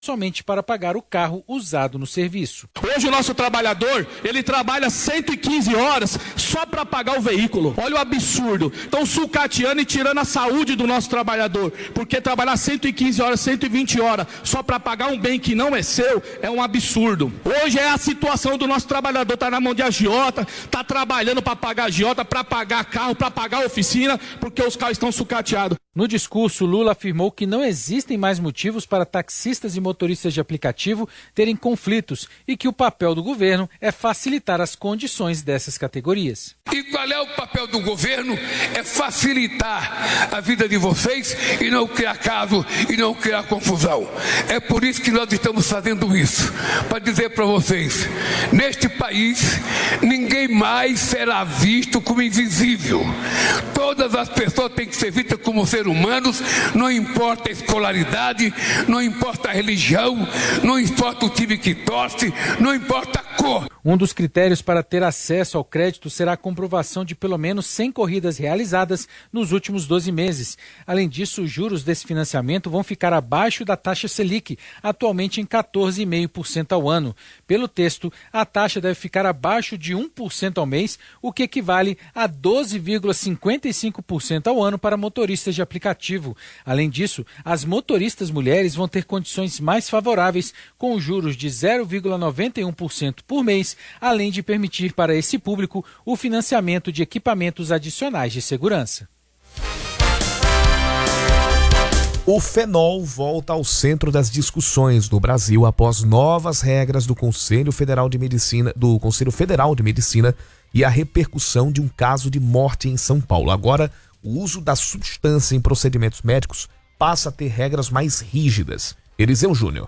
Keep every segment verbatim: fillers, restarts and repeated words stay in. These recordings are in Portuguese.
somente para pagar o carro usado no serviço. Hoje o nosso trabalhador, ele trabalha cento e quinze horas só para pagar o veículo. Olha o absurdo. Estão sucateando e tirando a saúde do nosso trabalhador, porque trabalhar cento e quinze horas, cento e vinte horas só para pagar um bem que não é seu, é um absurdo. Hoje é a situação do nosso trabalhador, está na mão de agiota, está trabalhando para pagar agiota, para pagar carro, para pagar oficina, porque os carros estão sucateados. No discurso, Lula afirmou que não existem mais motivos para taxistas e motoristas de aplicativo terem conflitos e que o papel do governo é facilitar as condições dessas categorias. E qual é o papel do governo? É facilitar a vida de vocês e não criar caso e não criar confusão. É por isso que nós estamos fazendo isso, para dizer para vocês, neste país ninguém mais será visto como invisível. Todas as pessoas têm que ser vistas como seres humanos, não importa a escolaridade, não importa a religião, não importa o time que torce, não importa a cor. Um dos critérios para ter acesso ao crédito será a comprovação de pelo menos cem corridas realizadas nos últimos doze meses. Além disso, os juros desse financiamento vão ficar abaixo da taxa Selic, atualmente em quatorze vírgula cinco por cento ao ano. Pelo texto, a taxa deve ficar abaixo de um por cento ao mês, o que equivale a doze vírgula cinquenta e cinco por cento ao ano para motoristas de aplicativo. Além disso, as motoristas mulheres vão ter condições mais favoráveis, com juros de zero vírgula noventa e um por cento por mês, além de permitir para esse público o financiamento de equipamentos adicionais de segurança. O fenol volta ao centro das discussões no Brasil após novas regras do Conselho Federal de Medicina, do Conselho Federal de Medicina e a repercussão de um caso de morte em São Paulo. Agora, o uso da substância em procedimentos médicos passa a ter regras mais rígidas. Eliseu Júnior.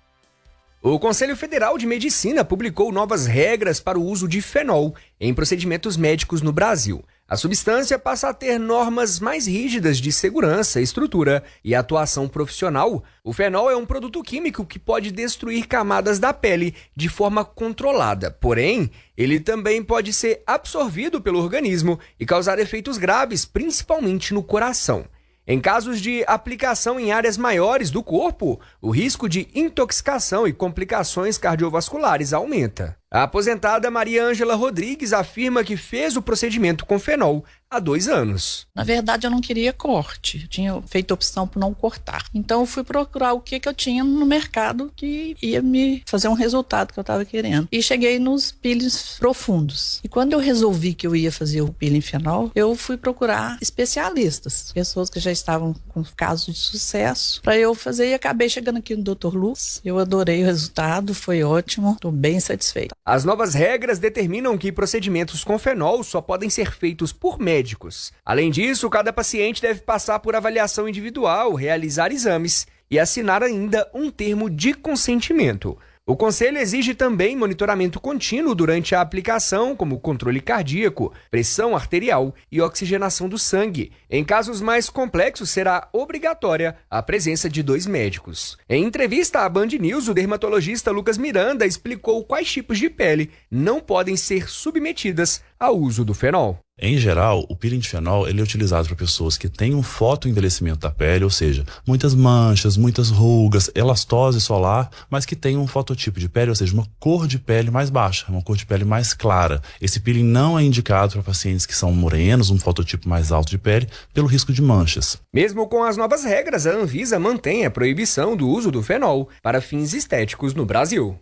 O Conselho Federal de Medicina publicou novas regras para o uso de fenol em procedimentos médicos no Brasil. A substância passa a ter normas mais rígidas de segurança, estrutura e atuação profissional. O fenol é um produto químico que pode destruir camadas da pele de forma controlada. Porém, ele também pode ser absorvido pelo organismo e causar efeitos graves, principalmente no coração. Em casos de aplicação em áreas maiores do corpo, o risco de intoxicação e complicações cardiovasculares aumenta. A aposentada Maria Ângela Rodrigues afirma que fez o procedimento com fenol há dois anos. Na verdade, eu não queria corte. Eu tinha feito opção por não cortar. Então, eu fui procurar o que, que eu tinha no mercado que ia me fazer um resultado que eu estava querendo. E cheguei nos peelings profundos. E quando eu resolvi que eu ia fazer o peeling fenol, eu fui procurar especialistas, pessoas que já estavam com casos de sucesso, para eu fazer. E acabei chegando aqui no doutor Luz. Eu adorei o resultado, foi ótimo. Estou bem satisfeita. As novas regras determinam que procedimentos com fenol só podem ser feitos por médicos. Além disso, cada paciente deve passar por avaliação individual, realizar exames e assinar ainda um termo de consentimento. O Conselho exige também monitoramento contínuo durante a aplicação, como controle cardíaco, pressão arterial e oxigenação do sangue. Em casos mais complexos, será obrigatória a presença de dois médicos. Em entrevista à Band News, o dermatologista Lucas Miranda explicou quais tipos de pele não podem ser submetidas ao uso do fenol. Em geral, o peeling de fenol ele é utilizado para pessoas que têm um fotoenvelhecimento da pele, ou seja, muitas manchas, muitas rugas, elastose solar, mas que tem um fototipo de pele, ou seja, uma cor de pele mais baixa, uma cor de pele mais clara. Esse peeling não é indicado para pacientes que são morenos, um fototipo mais alto de pele, pelo risco de manchas. Mesmo com as novas regras, a Anvisa mantém a proibição do uso do fenol para fins estéticos no Brasil.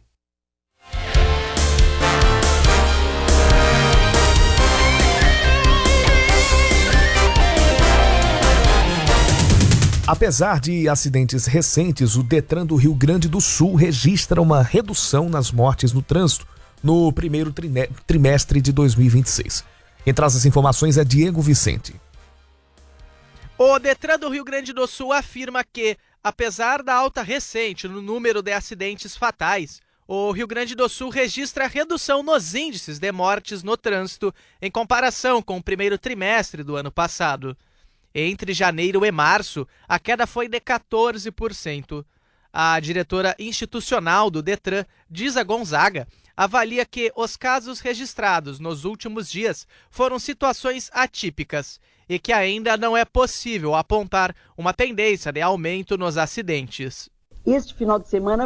Apesar de acidentes recentes, o Detran do Rio Grande do Sul registra uma redução nas mortes no trânsito no primeiro trimestre de dois mil e vinte e seis. Quem traz as informações é Diego Vicente. O Detran do Rio Grande do Sul afirma que, apesar da alta recente no número de acidentes fatais, o Rio Grande do Sul registra redução nos índices de mortes no trânsito em comparação com o primeiro trimestre do ano passado. Entre janeiro e março, a queda foi de quatorze por cento. A diretora institucional do Detran, Disa Gonzaga, avalia que os casos registrados nos últimos dias foram situações atípicas e que ainda não é possível apontar uma tendência de aumento nos acidentes. este final de semana